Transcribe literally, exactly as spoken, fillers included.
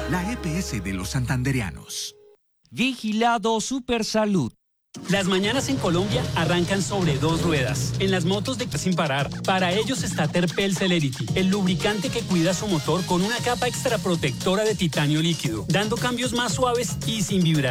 la E P S de los santandereanos. Vigilado Supersalud. Las mañanas en Colombia arrancan sobre dos ruedas. En las motos de sin parar, para ellos está Terpel Celerity, el lubricante que cuida su motor con una capa extra protectora de titanio líquido, dando cambios más suaves y sin vibrar.